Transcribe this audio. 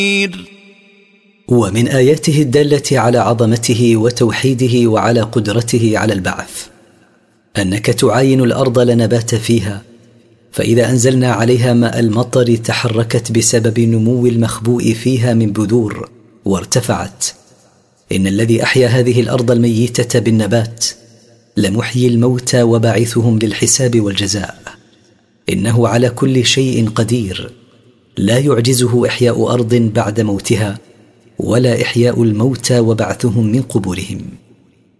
ومن آياته الدالة على عظمته وتوحيده وعلى قدرته على البعث أنك تعاين الأرض لا نبات فيها، فإذا أنزلنا عليها ماء المطر تحركت بسبب نمو المخبوء فيها من بذور وارتفعت. إن الذي أحيا هذه الأرض الميتة بالنبات لمحيي الموتى وباعثهم للحساب والجزاء. إنه على كل شيء قدير، لا يعجزه إحياء أرض بعد موتها ولا إحياء الموتى وبعثهم من قبورهم.